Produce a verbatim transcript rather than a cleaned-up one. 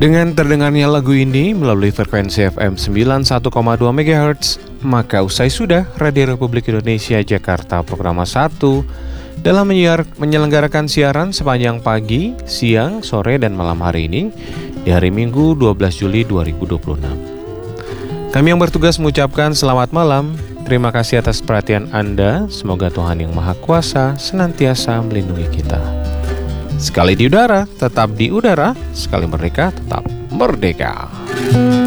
Dengan terdengarnya lagu ini melalui frekuensi F M sembilan puluh satu koma dua megahertz, maka usai sudah Radio Republik Indonesia Jakarta Programa satu dalam menyiar, menyelenggarakan siaran sepanjang pagi, siang, sore, dan malam hari ini di hari Minggu dua belas Juli dua ribu dua puluh enam. Kami yang bertugas mengucapkan selamat malam. Terima kasih atas perhatian Anda. Semoga Tuhan Yang Maha Kuasa senantiasa melindungi kita. Sekali di udara, tetap di udara. Sekali merdeka, tetap merdeka.